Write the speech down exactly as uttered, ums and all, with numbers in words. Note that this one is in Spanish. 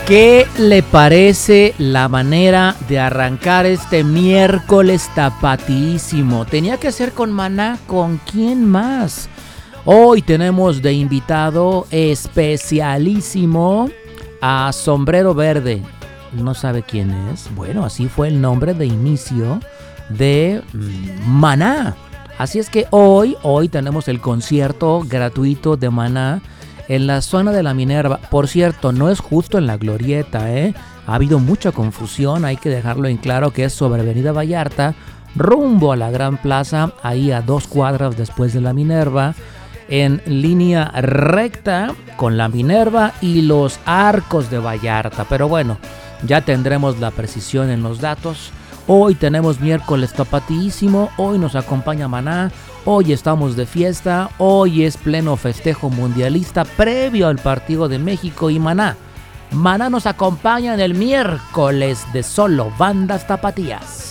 ¿Qué le parece la manera de arrancar este miércoles tapatísimo? Tenía que ser con Maná, ¿con quién más? Hoy tenemos de invitado especialísimo a Sombrero Verde. ¿No sabe quién es? Bueno, así fue el nombre de inicio de Maná. Así es que hoy, hoy tenemos el concierto gratuito de Maná en la zona de la Minerva. Por cierto, no es justo en la Glorieta, ¿eh? Ha habido mucha confusión, hay que dejarlo en claro que es sobre Avenida Vallarta, rumbo a la Gran Plaza, ahí a dos cuadras después de la Minerva, en línea recta con la Minerva y los Arcos de Vallarta. Pero bueno, ya tendremos la precisión en los datos. Hoy tenemos miércoles tapatísimo, hoy nos acompaña Maná, hoy estamos de fiesta, hoy es pleno festejo mundialista previo al partido de México y Maná. Maná nos acompaña en el miércoles de Solo Bandas Tapatías.